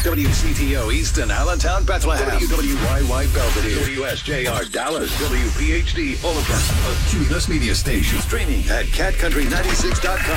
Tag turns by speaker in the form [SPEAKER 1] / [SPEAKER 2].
[SPEAKER 1] WCTO Easton, Allentown, Bethlehem. WWYY Belvedere. WSJR Dallas. WPHD Omaha. A Cumulus Media Station. Streaming at catcountry96.com.